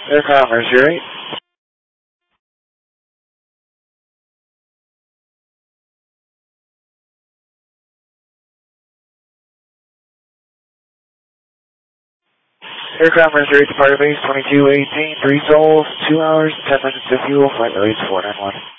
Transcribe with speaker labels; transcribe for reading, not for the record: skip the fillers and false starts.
Speaker 1: Air Commerce, you right? Air Commerce, you right, departure base 2218, 3 souls, 2 hours, 10 minutes of fuel, flight release 491.